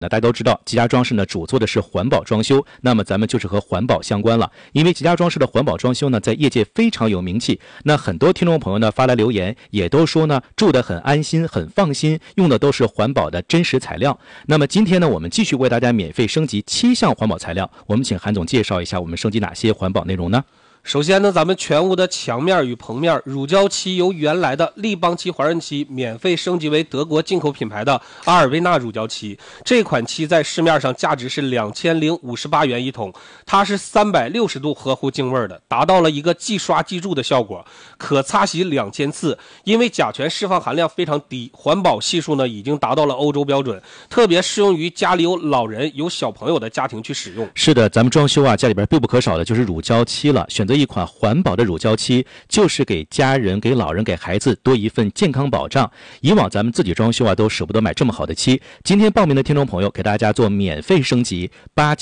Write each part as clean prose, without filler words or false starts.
那大家都知道，吉家装饰呢主做的是环保装修，那么咱们就是和环保相关了。因为吉家装饰的环保装修呢，在业界非常有名气。那很多听众朋友呢发来留言，也都说呢住得很安心、很放心，用的都是环保的真实材料。那么今天呢，我们继续为大家免费升级7项环保材料。我们请韩总介绍一下我们升级哪些环保内容呢？ 首先呢，咱们全屋的墙面与棚面乳胶漆由原来的立邦漆、华润漆免费升级为德国进口品牌的阿尔维纳乳胶漆。这款漆在市面上价值是2058元一桶，它是360度合乎净味的，达到了一个即刷即蛀的效果，可擦洗2000次。因为甲醛释放含量非常低，环保系数呢已经达到了欧洲标准，特别适用于家里有老人、有小朋友的家庭去使用。 是的，咱们装修啊，家里边必不可少的就是乳胶漆了。选择一款环保的乳胶漆，就是给家人、给老人、给孩子多一份健康保障。以往咱们自己装修啊，都舍不得买这么好的漆。今天报名的听众朋友，给大家做免费升级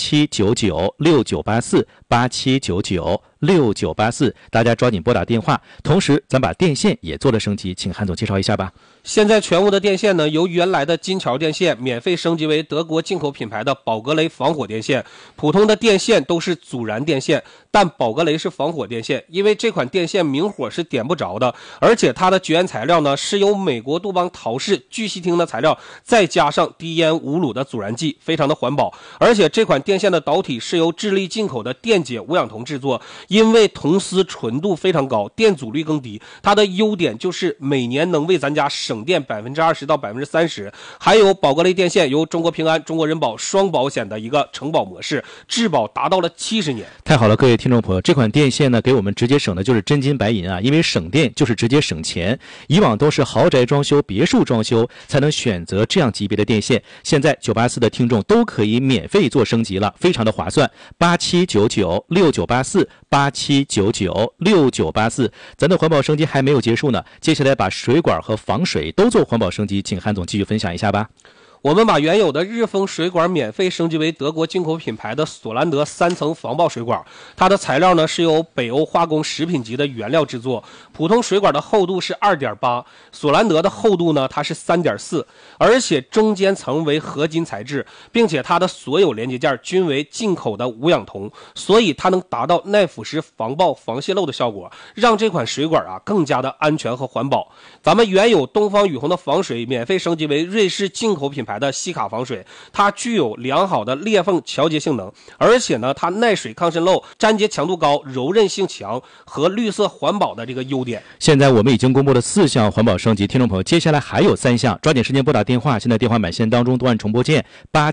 ，87996984，87996984，大家抓紧拨打电话。同时，咱把电线也做了升级，请韩总介绍一下吧。 现在全屋的电线呢，由原来的金桥电线免费升级为德国进口品牌的宝格雷防火电线。普通的电线都是阻燃电线，但宝格雷是防火电线，因为这款电线明火是点不着的，而且它的绝缘材料呢是由美国杜邦陶氏聚烯烃的材料，再加上低烟无卤的阻燃剂，非常的环保。而且这款电线的导体是由智利进口的电解无氧铜制作，因为铜丝纯度非常高，电阻率更低，它的优点就是每年能为咱家省电20%到30%。还有宝格雷电线由中国平安、中国人保双保险的一个承保模式，质保达到了70年。 太好了，各位听众朋友，这款电线呢给我们直接省的就是真金白银啊，因为省电就是直接省钱。以往都是豪宅装修、别墅装修才能选择这样级别的电线，现在984的听众都可以免费做升级了，非常的划算。87996984，87996984，咱的环保升级还没有结束呢，接下来把水管和防水都做环保升级，请韩总继续分享一下吧。 我们把原有的日丰水管免费升级为德国进口品牌的索兰德3层防爆水管，它的材料呢是由北欧化工食品级的原料制作。普通水管的厚度是2.8，索兰德的厚度呢它是3.4，而且中间层为合金材质，并且它的所有连接件均为进口的无氧铜，所以它能达到耐腐蚀、防爆、防泄漏的效果，让这款水管啊更加的安全和环保。咱们原有东方雨虹的防水免费升级为瑞士进口品牌的西卡防水，它具有良好的裂缝调节性能，而且呢它耐水抗渗漏、粘结强度高、柔韧性强和绿色环保的这个优点。 现在我们已经公布了4项环保升级，听众朋友接下来还有3项，抓紧时间拨打电话，现在电话满线当中都按重拨键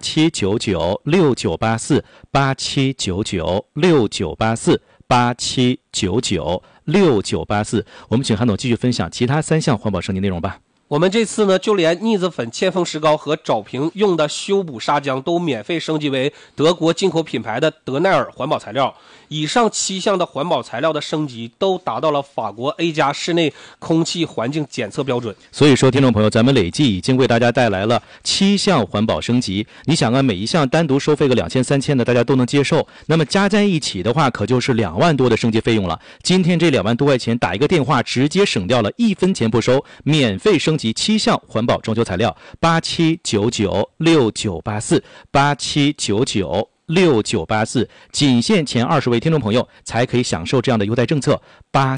87996984，87996984，87996984，我们请韩总继续分享其他3项环保升级内容吧。 我们这次呢，就连腻子粉、嵌缝石膏和找平用的修补砂浆都免费升级为德国进口品牌的德奈尔环保材料。以上7项的环保材料的升级都达到了法国 A+ 室内空气环境检测标准。 所以说，听众朋友，咱们累计已经为大家带来了7项环保升级。你想啊，每一项单独收费个2000、3000的，大家都能接受。那么加在一起的话，可就是2万多的升级费用了。今天这2万多块钱，打一个电话直接省掉了1分钱不收，免费升级7项环保装修材料，87996984，87996984，仅限前20位听众朋友才可以享受这样的优待政策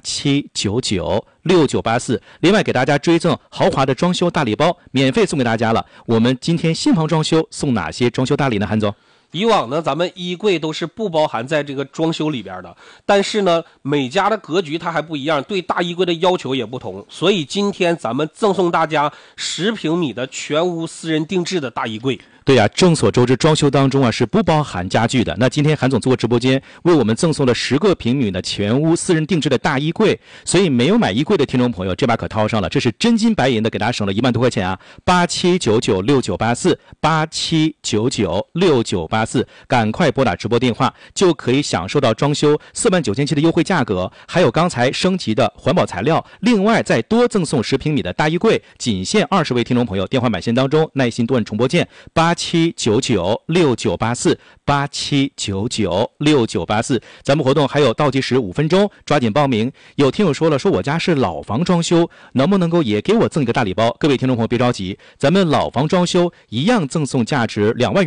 ，87996984。另外给大家追赠豪华的装修大礼包，免费送给大家了。我们今天新房装修送哪些装修大礼呢？韩总？ 以往呢，咱们衣柜都是不包含在这个装修里边的，但是呢，每家的格局它还不一样，对大衣柜的要求也不同，所以今天咱们赠送大家10平米的全屋私人定制的大衣柜。 对呀，众所周知，装修当中啊是不包含家具的。那今天韩总做直播间，为我们赠送了10个平米的全屋私人定制的大衣柜，所以没有买衣柜的听众朋友，这把可掏上了，这是真金白银的，给大家省了1万多块钱啊！87996984，87996984。 6984，赶快拨打直播电话，就可以享受到装修49700的优惠价格，还有刚才升级的环保材料，另外再多赠送10平米的大衣柜，仅限20位听众朋友电话买线当中耐心多按重播键8799698487996984。咱们活动还有倒计时5分钟，抓紧报名。有听友说了，说我家是老房装修，能不能够也给我赠一个大礼包？各位听众朋友别着急，咱们老房装修一样赠送价值2万元